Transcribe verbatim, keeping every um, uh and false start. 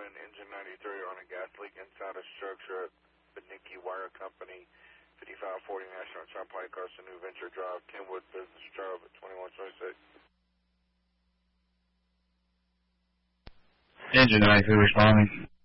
an engine ninety-three on a gas leak inside a structure at Benicki Wire Company, fifty-five forty National Turnpike, Carson, New Venture Drive, Kenwood Business Drive at twenty-one twenty-six. Engine ninety-three responding.